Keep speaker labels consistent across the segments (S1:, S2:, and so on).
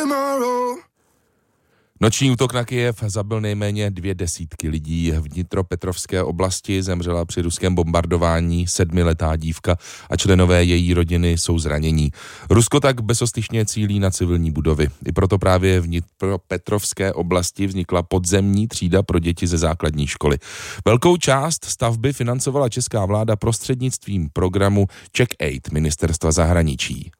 S1: Noční útok na Kyjev zabil nejméně 200 lidí. V Dnipropetrovské oblasti zemřela při ruském bombardování 7letá dívka a členové její rodiny jsou zranění. Rusko tak bezostyšně cílí na civilní budovy. I proto právě v Dnipropetrovské oblasti vznikla podzemní třída pro děti ze základní školy. Velkou část stavby financovala česká vláda prostřednictvím programu CzechAid Ministerstva zahraničí.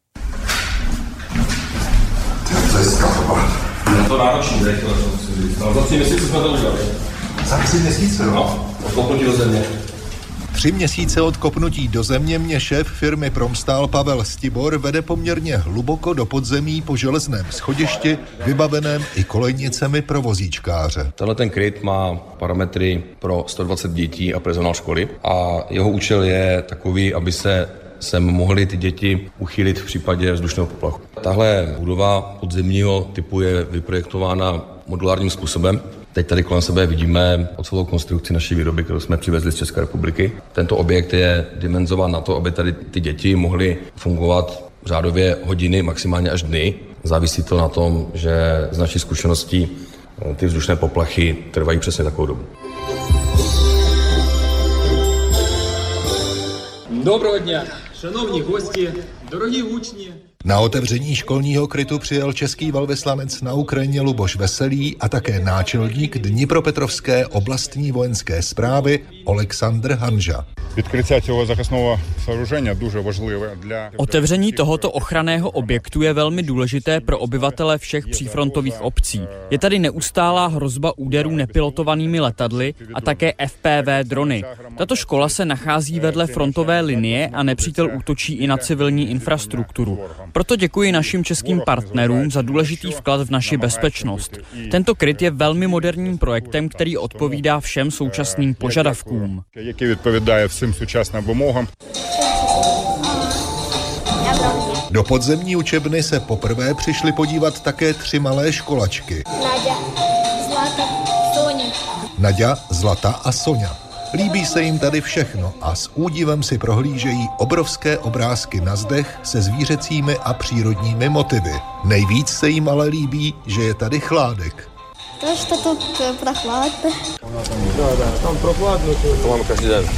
S2: Je to náročný, musím říct. Za 3 měsíce jsme to udělali.
S3: Za 3 měsíce?
S2: No, odkopnutí do země.
S3: 3 měsíce od kopnutí do země mě šéf firmy Promstál Pavel Stibor vede poměrně hluboko do podzemí po železném schodišti, vybaveném i kolejnicemi pro vozíčkáře.
S2: Tenhle ten kryt má parametry pro 120 dětí a personál školy a jeho účel je takový, aby se sem mohly ty děti uchýlit v případě vzdušného poplachu. Tahle budova podzemního typu je vyprojektována modulárním způsobem. Teď tady kolem sebe vidíme celou konstrukci naší výroby, kterou jsme přivezli z České republiky. Tento objekt je dimenzován na to, aby tady ty děti mohly fungovat řádově hodiny, maximálně až dny. Závisí to na tom, že z naší zkušeností ty vzdušné poplachy trvají přesně takovou dobu.
S4: Доброго дня, шановні гості, дорогі учні.
S3: Na otevření školního krytu přijel český velvyslanec na Ukrajině Luboš Veselý a také náčelník Dnipropetrovské oblastní vojenské správy Oleksandr Hanža.
S5: Otevření tohoto ochranného objektu je velmi důležité pro obyvatele všech přífrontových obcí. Je tady neustálá hrozba úderů nepilotovanými letadly a také FPV drony. Tato škola se nachází vedle frontové linie a nepřítel útočí i na civilní infrastrukturu. Proto děkuji našim českým partnerům za důležitý vklad v naši bezpečnost. Tento kryt je velmi moderním projektem, který odpovídá všem současným požadavkům.
S3: Do podzemní učebny se poprvé přišli podívat také 3 malé školačky. Naďa, Zlata a Soňa. Líbí se jim tady všechno a s údivem si prohlížejí obrovské obrázky na zdech se zvířecími a přírodními motivy. Nejvíc se jim ale líbí, že je tady chládek.
S6: To, že to тут прохладно.
S4: Там прохладно.
S2: To máme každý den.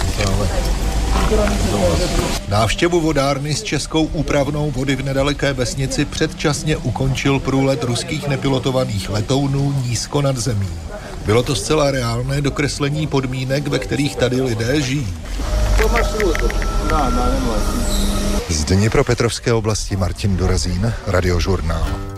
S3: Návštěvu vodárny s českou úpravnou vody v nedaleké vesnici předčasně ukončil průlet ruských nepilotovaných letounů nízko nad zemí. Bylo to zcela reálné dokreslení podmínek, ve kterých tady lidé žijí. Z Dnipropetrovské oblasti Martin Dorazín, Radiožurnál.